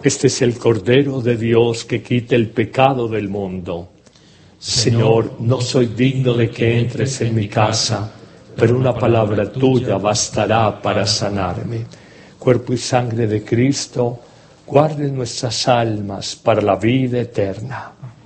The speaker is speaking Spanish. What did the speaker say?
Este es el Cordero de Dios que quita el pecado del mundo. Señor, no soy digno de que entres en mi casa, pero una palabra tuya bastará para sanarme. Cuerpo y sangre de Cristo, guarden nuestras almas para la vida eterna.